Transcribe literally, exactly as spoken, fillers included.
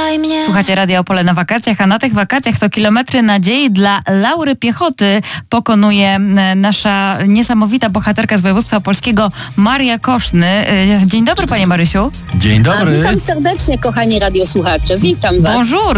Kochaj mnie. Słuchacie Radia Opole na wakacjach, a na tych wakacjach to kilometry nadziei dla Laury Piechoty pokonuje nasza niesamowita bohaterka z województwa opolskiego, Maria Koszny. Dzień dobry, panie Marysiu. Dzień dobry. A witam serdecznie, kochani radiosłuchacze. Witam was. Bonjour.